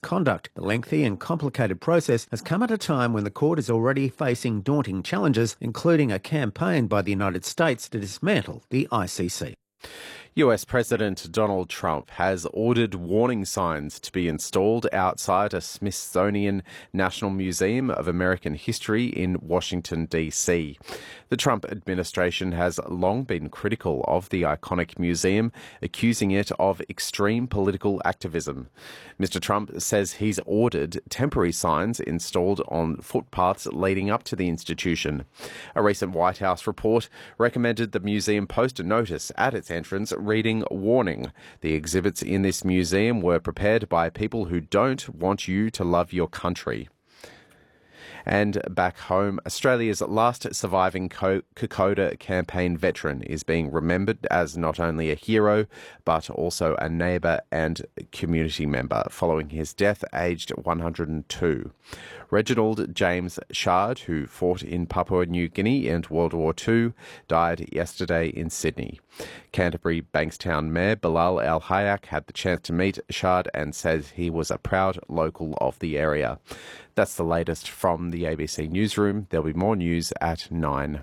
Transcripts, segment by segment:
conduct. The lengthy and complicated process has come at a time when the court is already facing daunting challenges, including a campaign by the United States to dismantle the ICC. US President Donald Trump has ordered warning signs to be installed outside a Smithsonian National Museum of American History in Washington, D.C. The Trump administration has long been critical of the iconic museum, accusing it of extreme political activism. Mr. Trump says he's ordered temporary signs installed on footpaths leading up to the institution. A recent White House report recommended the museum post a notice at its entrance reading, "Warning. The exhibits in this museum were prepared by people who don't want you to love your country." And back home, Australia's last surviving Kokoda campaign veteran is being remembered as not only a hero, but also a neighbour and community member following his death aged 102. Reginald James Shard, who fought in Papua New Guinea in World War II, died yesterday in Sydney. Canterbury Bankstown Mayor Bilal Al Hayek had the chance to meet Shard and said he was a proud local of the area. That's the latest from the ABC Newsroom. There'll be more news at 9.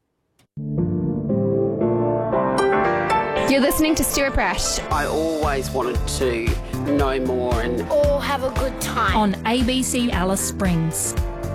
You're listening to Stuart Brash I always wanted to know more and all have a good time on ABC Alice Springs.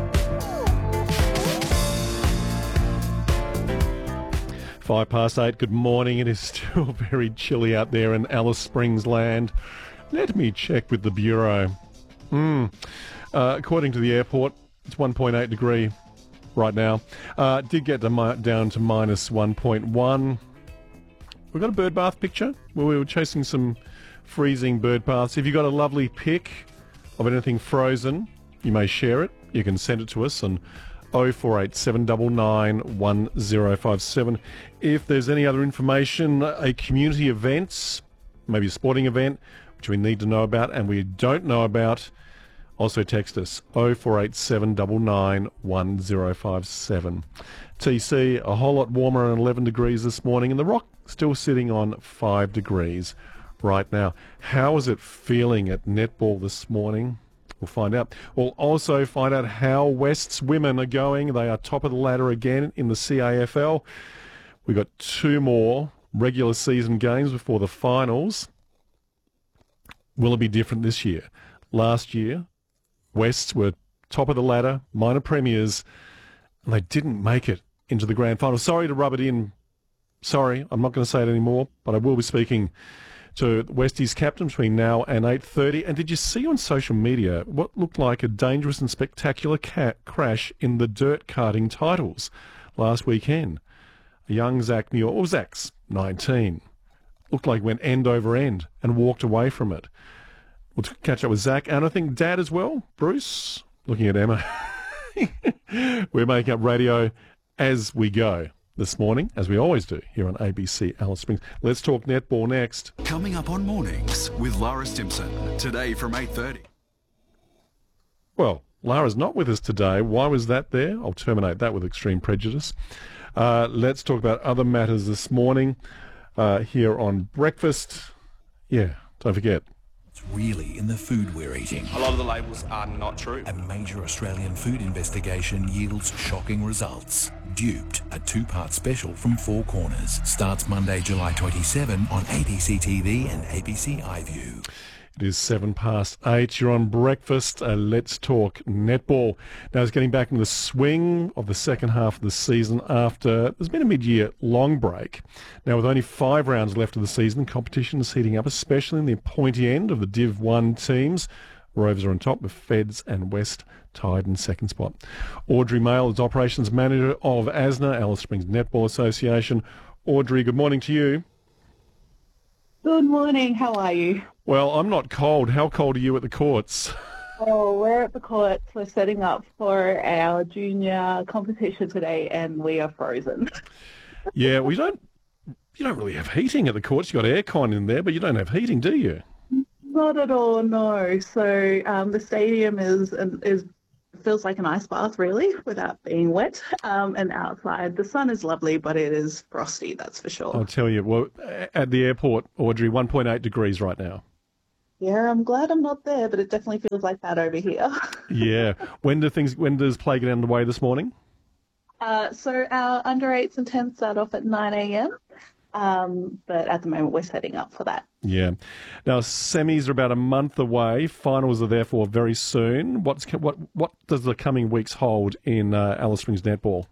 Five past 8, good morning. It is still very chilly out there in Alice Springs land. Let me check with the Bureau. According to the airport, it's 1.8 degree right now. Did get down to minus 1.1. We've got a bird bath picture where we were chasing some freezing bird baths. If you've got a lovely pic of anything frozen, you may share it. You can send it to us on 0487 799 1057. If there's any other information, a community event, maybe a sporting event, which we need to know about and we don't know about, also text us 0487 799 1057. TC, a whole lot warmer and 11 degrees this morning, and the Rock still sitting on 5 degrees right now. How is it feeling at netball this morning? We'll find out. We'll also find out how West's women are going. They are top of the ladder again in the CAFL. We've got 2 more regular season games before the finals. Will it be different this year? Last year, Wests were top of the ladder, minor premiers, and they didn't make it into the grand final. Sorry to rub it in. Sorry, I'm not going to say it anymore, but I will be speaking to Westies captain between now and 8:30. And did you see on social media what looked like a dangerous and spectacular crash in the dirt karting titles last weekend? A young Zach Muir, or Zach's 19, looked like went end over end and walked away from it. We'll catch up with Zach, and I think Dad as well, Bruce, looking at Emma. We're making up radio as we go this morning, as we always do here on ABC Alice Springs. Let's talk netball next. Coming up on Mornings with Lara Stimson, today from 8:30. Well, Lara's not with us today. Why was that there? I'll terminate that with extreme prejudice. Let's talk about other matters this morning here on Breakfast. Yeah, don't forget. It's really in the food we're eating. A lot of the labels are not true. A major Australian food investigation yields shocking results. Duped, a 2-part special from Four Corners, starts Monday, July 27 on ABC TV and ABC iView. It is 7 past 8. You're on Breakfast. Let's talk netball. Now it's getting back into the swing of the second half of the season after there's been a mid-year long break. Now with only 5 rounds left of the season, competition is heating up, especially in the pointy end of the Div 1 teams. Rovers are on top with Feds and West tied in second spot. Audrey Mail is Operations Manager of ASNA, Alice Springs Netball Association. Audrey, good morning to you. Good morning. How are you? Well, I'm not cold. How cold are you at the courts? Oh, we're at the courts. We're setting up for our junior competition today, and we are frozen. Yeah, you don't really have heating at the courts. You've got aircon in there, but you don't have heating, do you? Not at all, no. So the stadium feels like an ice bath, really, without being wet. And outside, the sun is lovely, but it is frosty, that's for sure. I'll tell you, well, at the airport, Audrey, 1.8 degrees right now. here. I'm glad I'm not there, but it definitely feels like that over here. Yeah. When does play get underway this morning? So our under 8s and 10s start off at 9 a.m. But at the moment we're setting up for that. Yeah. Now semis are about a month away. Finals are therefore very soon. What does the coming weeks hold in Alice Springs netball?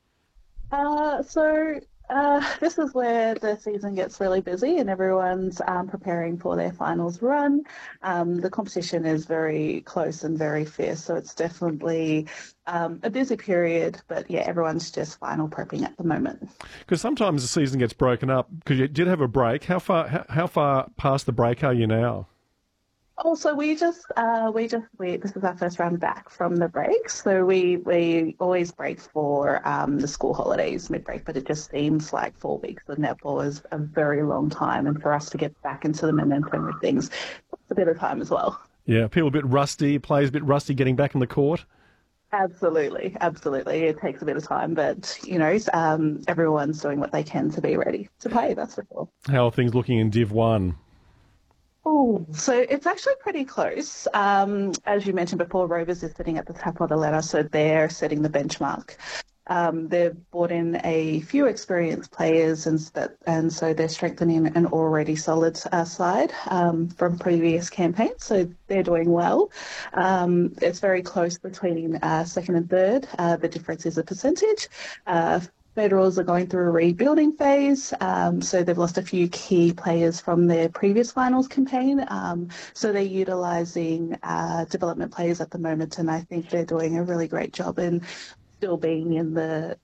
This is where the season gets really busy and everyone's preparing for their finals run. The competition is very close and very fierce, so it's definitely a busy period. But yeah, everyone's just final prepping at the moment. Because sometimes the season gets broken up because you did have a break. How far past the break are you now? Oh, so we this is our first round back from the break. So we always break for the school holidays mid-break, but it just seems like 4 weeks of netball is a very long time. And for us to get back into the momentum of things, it's a bit of time as well. Yeah, people a bit rusty, players a bit rusty getting back in the court. Absolutely. It takes a bit of time, but, everyone's doing what they can to be ready to play, that's for sure. How are things looking in Div 1? Oh, so it's actually pretty close. As you mentioned before, Rovers is sitting at the top of the ladder, so they're setting the benchmark. They've brought in a few experienced players, and so they're strengthening an already solid side from previous campaigns. So they're doing well. It's very close between second and third. The difference is a percentage. Federals are going through a rebuilding phase, so they've lost a few key players from their previous finals campaign. So they're utilising development players at the moment, and I think they're doing a really great job in still being in the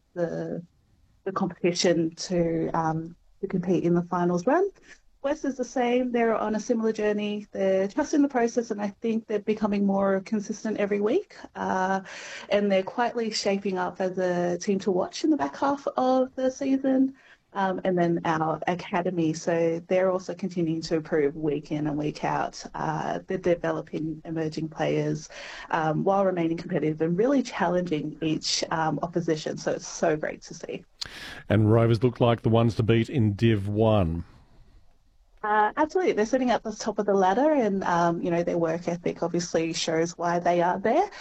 competition to compete in the finals run. West is the same. They're on a similar journey. They're trusting the process, and I think they're becoming more consistent every week. And they're quietly shaping up as a team to watch in the back half of the season. And then our academy, so they're also continuing to improve week in and week out. They're developing emerging players while remaining competitive and really challenging each opposition. So it's so great to see. And Rovers look like the ones to beat in Div 1. Absolutely. They're sitting at the top of the ladder, and, their work ethic obviously shows why they are there.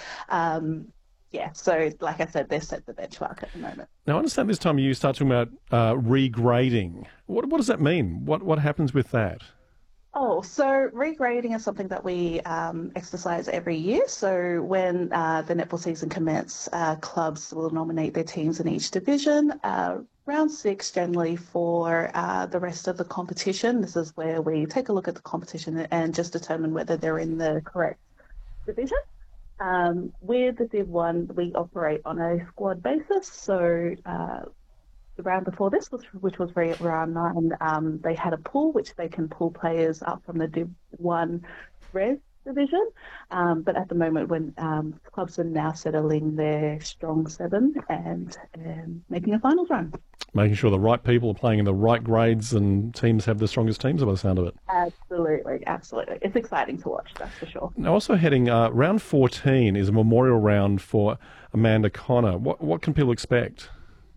So like I said, they're set the benchmark at the moment. Now, I understand this time of year you start talking about regrading. What does that mean? What happens with that? Oh, so regrading is something that we exercise every year. So when the netball season commences, clubs will nominate their teams in each division. Round 6 generally for the rest of the competition. This is where we take a look at the competition and just determine whether they're in the correct division. With the Div 1, we operate on a squad basis. So the round before this, which was round 9, they had a pool which they can pull players up from the Div 1 res division. But at the moment, when clubs are now settling their strong 7 and making a finals run. Making sure the right people are playing in the right grades and teams have the strongest teams by the sound of it. Absolutely. It's exciting to watch, that's for sure. Now, also heading round 14 is a memorial round for Amanda Connor. What can people expect?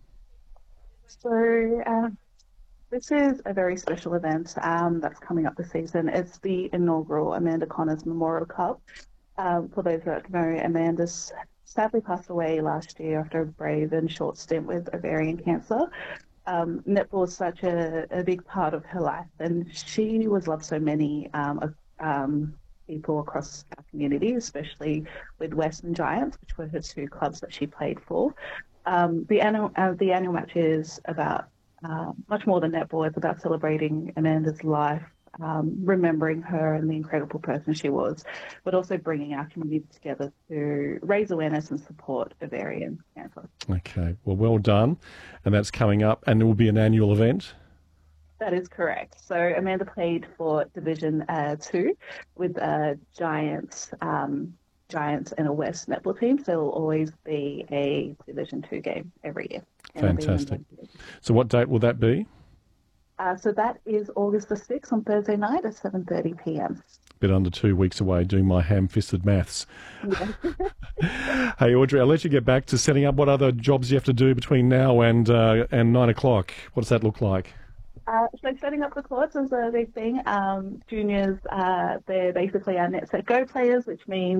So this is a very special event that's coming up this season. It's the inaugural Amanda Connor's Memorial Cup. For those that don't know, Amanda's sadly passed away last year after a brave and short stint with ovarian cancer. Netball is such a big part of her life, and she was loved so many people across our community, especially with Western Giants, which were her 2 clubs that she played for. The annual match is about much more than netball. It's about celebrating Amanda's life, remembering her and the incredible person she was, but also bringing our community together to raise awareness and support ovarian cancer. Okay, well done. And that's coming up, and it will be an annual event? That is correct. So Amanda played for Division 2 with Giants and a West netball team, so there will always be a Division 2 game every year. Fantastic. So what date will that be? So that is August the 6th on Thursday night at 7:30 p.m. Bit under 2 weeks away, doing my ham-fisted maths. Yeah. Hey, Audrey, I'll let you get back to setting up what other jobs you have to do between now and 9 o'clock. What does that look like? So setting up the courts is a big thing. Juniors, they're basically our Net Set Go players, which means